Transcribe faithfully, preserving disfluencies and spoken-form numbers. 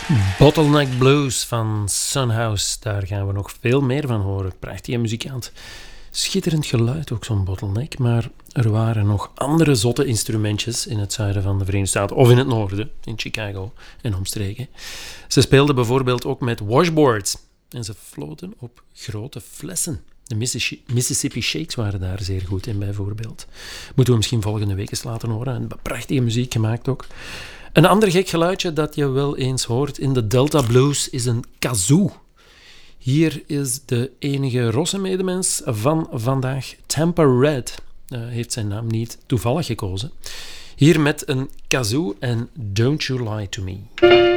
Bottleneck Blues van Sunhouse, daar gaan we nog veel meer van horen. Prachtige muzikant. Schitterend geluid ook, zo'n bottleneck. Maar er waren nog andere zotte instrumentjes in het zuiden van de Verenigde Staten. Of in het noorden, in Chicago en omstreken. Ze speelden bijvoorbeeld ook met washboards. En ze floten op grote flessen. De Mississippi Shakes waren daar zeer goed in, bijvoorbeeld. Moeten we misschien volgende week eens laten horen. En prachtige muziek gemaakt ook. Een ander gek geluidje dat je wel eens hoort in de Delta Blues is een kazoo. Hier is de enige rosse medemens van vandaag, Tampa Red. Uh, heeft zijn naam niet toevallig gekozen. Hier met een kazoo en Don't You Lie To Me.